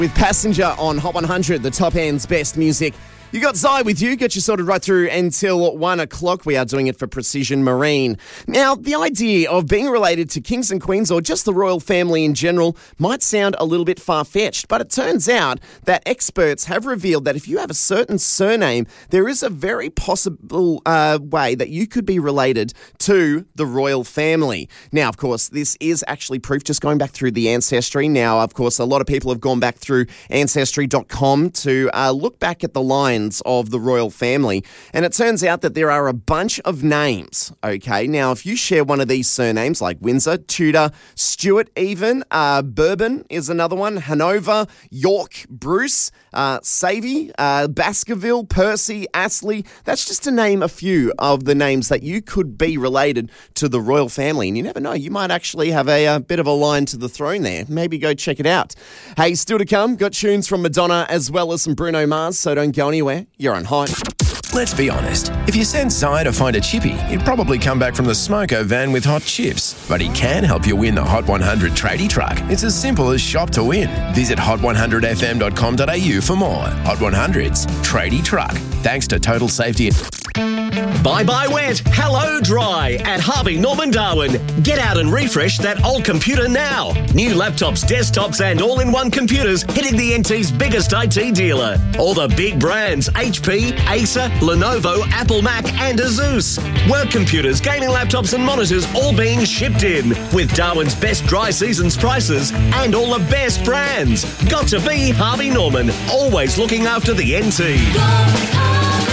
With Passenger on Hot 100, the top end's best music. You got Zai with you, get you sorted right through until 1 o'clock. We are doing it for Precision Marine. Now, the idea of being related to kings and queens or just the royal family in general might sound a little bit far-fetched, but it turns out that experts have revealed that if you have a certain surname, there is a very possible way that you could be related to the royal family. Now, of course, this is actually proof just going back through the Ancestry. Now, of course, a lot of people have gone back through Ancestry.com to look back at the lines of the royal family, and it turns out that there are a bunch of names, okay? Now, if you share one of these surnames, like Windsor, Tudor, Stuart even, Bourbon is another one, Hanover, York, Bruce, Savy, Baskerville, Percy, Astley, that's just to name a few of the names that you could be related to the royal family, and you never know, you might actually have a bit of a line to the throne there. Maybe go check it out. Hey, still to come, got tunes from Madonna as well as some Bruno Mars, so don't go anywhere. You're on Hot. Let's be honest. If you sent Zai to find a chippy, he'd probably come back from the smoko van with hot chips. But he can help you win the Hot 100 tradie truck. It's as simple as shop to win. Visit hot100fm.com.au for more. Hot 100's tradie truck. Thanks to Total Safety. Bye-bye wet, hello dry at Harvey Norman Darwin. Get out and refresh that old computer now. New laptops, desktops and all-in-one computers hitting the NT's biggest IT dealer. All the big brands, HP, Acer, Lenovo, Apple Mac and Asus. Work computers, gaming laptops and monitors all being shipped in. With Darwin's best dry seasons prices and all the best brands. Got to be Harvey Norman, always looking after the NT.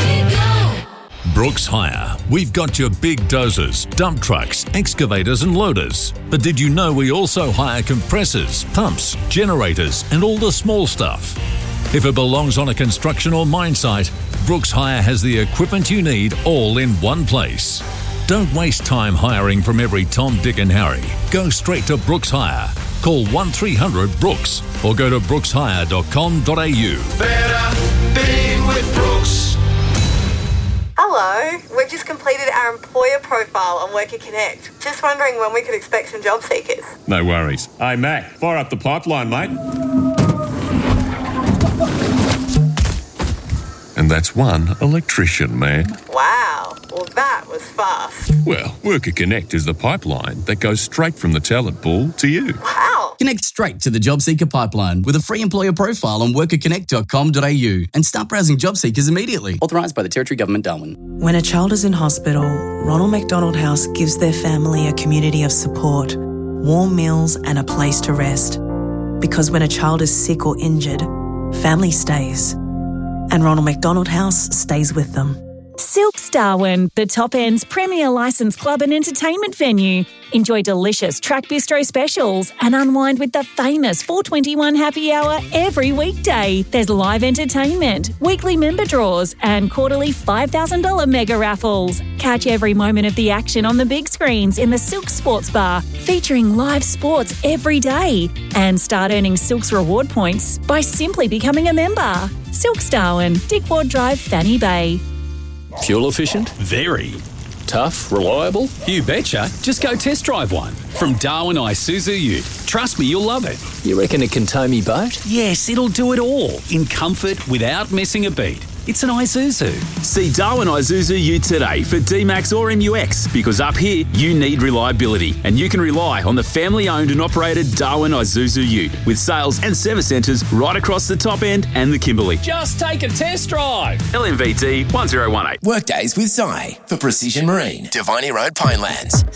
Brooks Hire. We've got your big dozers, dump trucks, excavators and loaders. But did you know we also hire compressors, pumps, generators and all the small stuff? If it belongs on a construction or mine site, Brooks Hire has the equipment you need all in one place. Don't waste time hiring from every Tom, Dick and Harry. Go straight to Brooks Hire. Call 1300 Brooks or go to brookshire.com.au. Better being with Brooks. Hello, we've just completed our employer profile on Worker Connect. Just wondering when we could expect some job seekers. No worries. Hey, Mac, fire up the pipeline, mate. And that's one electrician, man. Wow, well that was fast. Well, Worker Connect is the pipeline that goes straight from the talent pool to you. Wow. Connect straight to the job seeker pipeline with a free employer profile on workerconnect.com.au and start browsing job seekers immediately. Authorised by the Territory Government, Darwin. When a child is in hospital, Ronald McDonald House gives their family a community of support, warm meals and a place to rest. Because when a child is sick or injured, family stays. And Ronald McDonald House stays with them. Silks Darwin, the top end's premier licensed club and entertainment venue. Enjoy delicious track bistro specials and unwind with the famous 421 happy hour every weekday. There's live entertainment, weekly member draws and quarterly $5,000 mega raffles. Catch every moment of the action on the big screens in the Silks Sports Bar, featuring live sports every day. And start earning Silks reward points by simply becoming a member. Silks Darwin, Dick Ward Drive, Fanny Bay. Fuel efficient? Very. Tough? Reliable? You betcha. Just go test drive one. From Darwin Isuzu Ute. Trust me, you'll love it. You reckon it can tow me boat? Yes, it'll do it all. In comfort, without missing a beat. It's an Isuzu. See Darwin Isuzu Ute today for D-Max or MUX, because up here, you need reliability. And you can rely on the family-owned and operated Darwin Isuzu Ute, with sales and service centres right across the top end and the Kimberley. Just take a test drive. LMVT 1018. Workdays with Zai for Precision Marine. Divini Road, Pinelands.